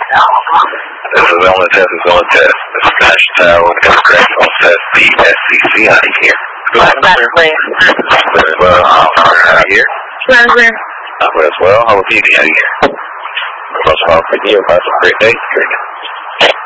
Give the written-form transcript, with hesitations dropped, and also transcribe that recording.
This is the only test that's going to test. This is National Tower when it comes to correct on test PSCC out of here. As well, out here. As well, how will you be out here? First of all, for you, have a great day.